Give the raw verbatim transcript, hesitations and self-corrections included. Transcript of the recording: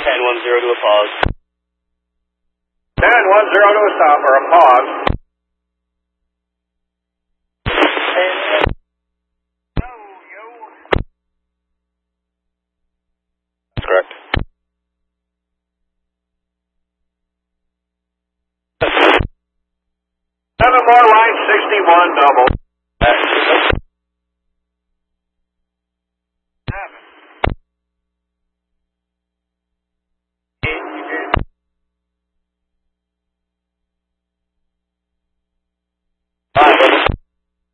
ten one zero to a pause. ten one zero to a stop or a pause. That's correct. Seven more line sixty-one double.